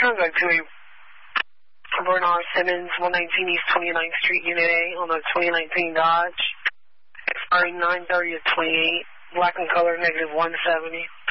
Contact to a Bernard Simmons, 119 East 29th Street, Unit A, on a 2019 Dodge. Expiring 9/30 of 28. Black and color, -170.